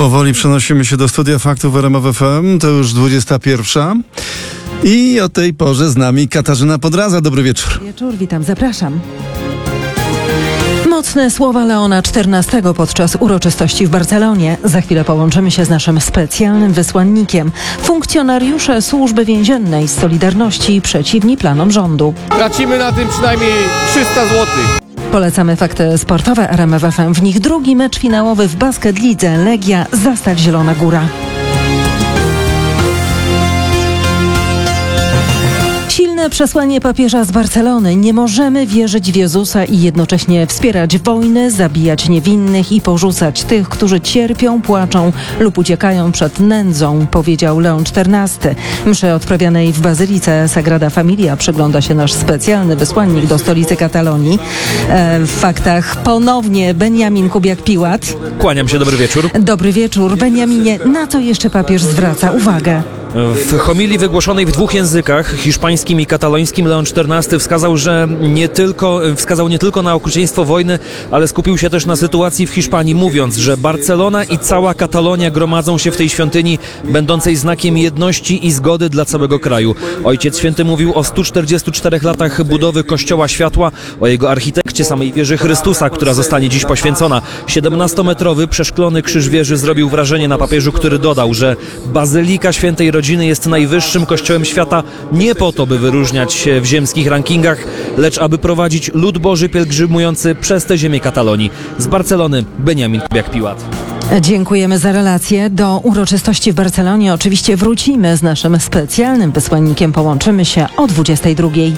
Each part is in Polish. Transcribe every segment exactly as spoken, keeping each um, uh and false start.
Powoli przenosimy się do studia faktów w R M F F M. To już dwudziesta pierwsza. I o tej porze z nami Katarzyna Podradza. Dobry wieczór. Wieczór, witam, zapraszam. Mocne słowa Leona czternastego podczas uroczystości w Barcelonie. Za chwilę połączymy się z naszym specjalnym wysłannikiem. Funkcjonariusze służby więziennej z Solidarności przeciwni planom rządu. Tracimy na tym przynajmniej trzysta złotych. Polecamy fakty sportowe R M F F M. W nich drugi mecz finałowy w basket lidze Legia Zastaw Zielona Góra. Silne przesłanie papieża z Barcelony. Nie możemy wierzyć w Jezusa i jednocześnie wspierać wojny, zabijać niewinnych i porzucać tych, którzy cierpią, płaczą lub uciekają przed nędzą, powiedział Leon czternasty. Mszy odprawianej w Bazylice Sagrada Familia przygląda się nasz specjalny wysłannik do stolicy Katalonii. E, w faktach ponownie Benjamin Kubiak-Piłat. Kłaniam się, dobry wieczór. Dobry wieczór. Benjaminie, na co jeszcze papież zwraca uwagę? W homilii wygłoszonej w dwóch językach, hiszpańskim i katalońskim, Leon czternasty wskazał, że nie tylko, wskazał nie tylko na okrucieństwo wojny, ale skupił się też na sytuacji w Hiszpanii, mówiąc, że Barcelona i cała Katalonia gromadzą się w tej świątyni, będącej znakiem jedności i zgody dla całego kraju. Ojciec Święty mówił o stu czterdziestu czterech latach budowy Kościoła Światła, o jego architekcie, samej wieży Chrystusa, która zostanie dziś poświęcona. siedemnastometrowy przeszklony krzyż wieży zrobił wrażenie na papieżu, który dodał, że Bazylika Świętej Rodziny jest najwyższym kościołem świata nie po to, by wyróżniać się w ziemskich rankingach, lecz aby prowadzić lud Boży pielgrzymujący przez tę ziemię Katalonii. Z Barcelony Benjamin Kubiak-Piłat. Dziękujemy za relację. Do uroczystości w Barcelonie oczywiście wrócimy z naszym specjalnym wysłannikiem. Połączymy się o dwudziestej drugiej.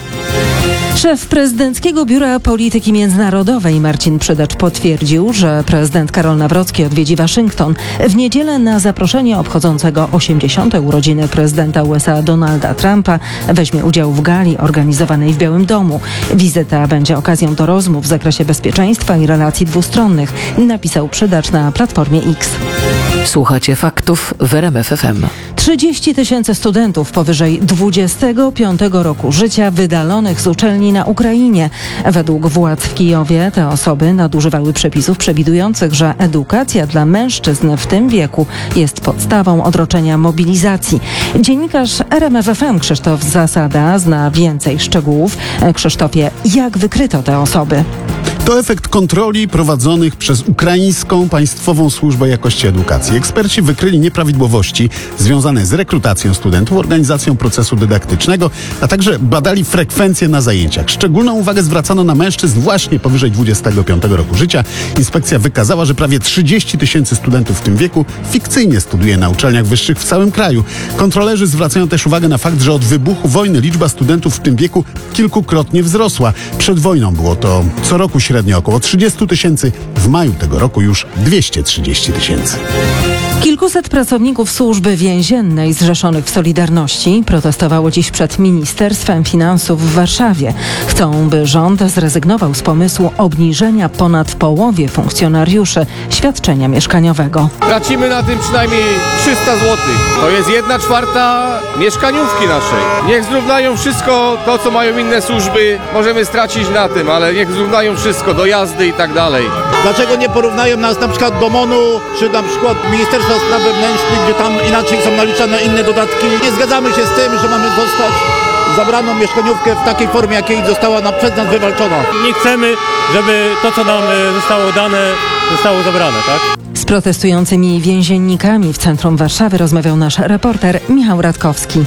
Szef Prezydenckiego Biura Polityki Międzynarodowej Marcin Przydacz potwierdził, że prezydent Karol Nawrocki odwiedzi Waszyngton w niedzielę na zaproszenie obchodzącego osiemdziesiąte urodziny prezydenta U S A Donalda Trumpa. Weźmie udział w gali organizowanej w Białym Domu. Wizyta będzie okazją do rozmów w zakresie bezpieczeństwa i relacji dwustronnych, napisał Przydacz na Platformie X. Słuchacie faktów w R M F F M. trzydzieści tysięcy studentów powyżej dwudziestego piątego roku życia wydalonych z uczelni na Ukrainie. Według władz w Kijowie te osoby nadużywały przepisów przewidujących, że edukacja dla mężczyzn w tym wieku jest podstawą odroczenia mobilizacji. Dziennikarz R M F F M Krzysztof Zasada zna więcej szczegółów. Krzysztofie, jak wykryto te osoby? To efekt kontroli prowadzonych przez Ukraińską Państwową Służbę Jakości Edukacji. Eksperci wykryli nieprawidłowości związane z rekrutacją studentów, organizacją procesu dydaktycznego, a także badali frekwencję na zajęciach. Szczególną uwagę zwracano na mężczyzn właśnie powyżej dwudziestego piątego roku życia. Inspekcja wykazała, że prawie trzydzieści tysięcy studentów w tym wieku fikcyjnie studiuje na uczelniach wyższych w całym kraju. Kontrolerzy zwracają też uwagę na fakt, że od wybuchu wojny liczba studentów w tym wieku kilkukrotnie wzrosła. Przed wojną było to co roku średnio około trzydzieści tysięcy, w maju tego roku już dwieście trzydzieści tysięcy. Kilkuset pracowników służby więziennej zrzeszonych w Solidarności protestowało dziś przed Ministerstwem Finansów w Warszawie. Chcą, by rząd zrezygnował z pomysłu obniżenia ponad w połowie funkcjonariuszy świadczenia mieszkaniowego. Tracimy na tym przynajmniej trzysta złotych. To jest jedna czwarta mieszkaniówki naszej. Niech zrównają wszystko to, co mają inne służby. Możemy stracić na tym, ale niech zrównają wszystko, dojazdy i tak dalej. Dlaczego nie porównają nas na przykład do MON-u, czy na przykład Ministerstwa Spraw Wewnętrznych, gdzie tam inaczej są naliczane inne dodatki? Nie zgadzamy się z tym, że mamy dostać zabraną mieszkaniówkę w takiej formie, jakiej została nam, przez nas wywalczona. Nie chcemy, żeby to, co nam zostało dane, zostało zabrane, tak? Z protestującymi więziennikami w centrum Warszawy rozmawiał nasz reporter Michał Radkowski.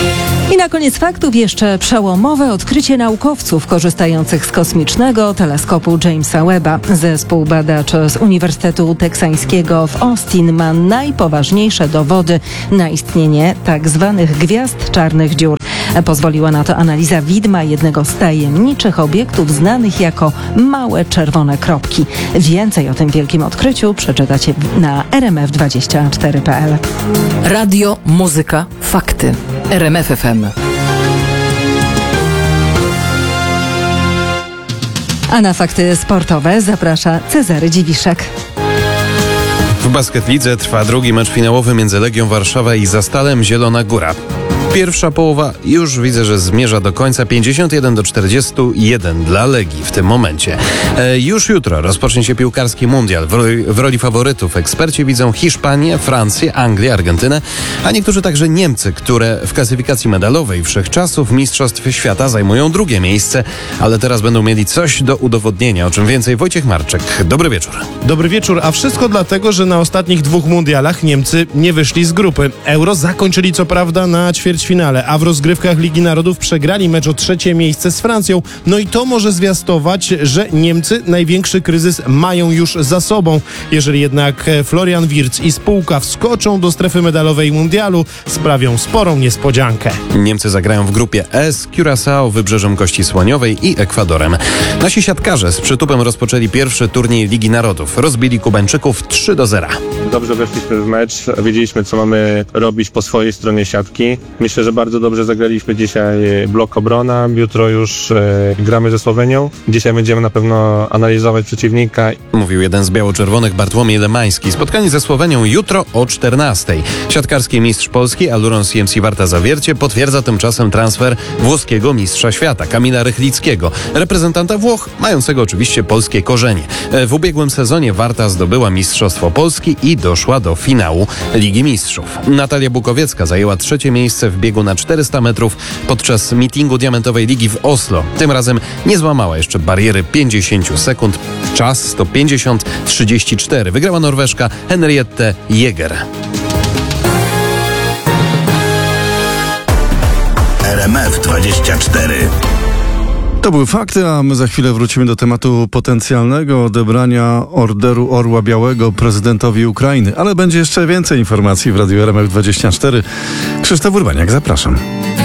I na koniec faktów jeszcze przełomowe odkrycie naukowców korzystających z kosmicznego teleskopu Jamesa Webba. Zespół badaczy z Uniwersytetu Teksańskiego w Austin ma najpoważniejsze dowody na istnienie tak zwanych gwiazd czarnych dziur. Pozwoliła na to analiza widma jednego z tajemniczych obiektów znanych jako małe czerwone kropki. Więcej o tym wielkim odkryciu przeczytacie na r m f dwadzieścia cztery kropka p l. Radio, muzyka, fakty. R M F F M. A na fakty sportowe zaprasza Cezary Dziwiszek. W basket lidze trwa drugi mecz finałowy między Legią Warszawa i Zastalem Zielona Góra. Pierwsza połowa już widzę, że zmierza do końca. pięćdziesiąt jeden do czterdziestu jeden dla Legii w tym momencie. E, już jutro rozpocznie się piłkarski mundial. W roli, w roli faworytów eksperci widzą Hiszpanię, Francję, Anglię, Argentynę, a niektórzy także Niemcy, które w klasyfikacji medalowej wszechczasów Mistrzostw Świata zajmują drugie miejsce, ale teraz będą mieli coś do udowodnienia. O czym więcej Wojciech Marczek. Dobry wieczór. Dobry wieczór, a wszystko dlatego, że na ostatnich dwóch mundialach Niemcy nie wyszli z grupy. Euro zakończyli co prawda na ćwierćfinale, a w rozgrywkach Ligi Narodów przegrali mecz o trzecie miejsce z Francją. No i to może zwiastować, że Niemcy największy kryzys mają już za sobą. Jeżeli jednak Florian Wirtz i spółka wskoczą do strefy medalowej mundialu, sprawią sporą niespodziankę. Niemcy zagrają w grupie E z Curaçao, Wybrzeżem Kości Słoniowej i Ekwadorem. Nasi siatkarze z przytupem rozpoczęli pierwszy turniej Ligi Narodów. Rozbili Kubańczyków trzy do zera. Dobrze weszliśmy w mecz, wiedzieliśmy, co mamy robić po swojej stronie siatki. Myślę, że bardzo dobrze zagraliśmy dzisiaj blok obrona. Jutro już e, gramy ze Słowenią. Dzisiaj będziemy na pewno analizować przeciwnika. Mówił jeden z biało-czerwonych Bartłomiej Lemański. Spotkanie ze Słowenią jutro o czternastej. Siatkarski mistrz Polski Aluron C M C Warta Zawiercie potwierdza tymczasem transfer włoskiego mistrza świata Kamila Rychlickiego, reprezentanta Włoch, mającego oczywiście polskie korzenie. W ubiegłym sezonie Warta zdobyła Mistrzostwo Polski i doszła do finału Ligi Mistrzów. Natalia Bukowiecka zajęła trzecie miejsce w biegu na czterysta metrów podczas meetingu Diamentowej Ligi w Oslo. Tym razem nie złamała jeszcze bariery pięćdziesiąt sekund. Czas sto pięćdziesiąt trzydzieści cztery. Wygrała Norweszka Henriette Jäger. R M F dwadzieścia cztery. To były fakty, a my za chwilę wrócimy do tematu potencjalnego odebrania Orderu Orła Białego prezydentowi Ukrainy. Ale będzie jeszcze więcej informacji w Radiu R M F dwadzieścia cztery. Krzysztof Urbaniak, zapraszam.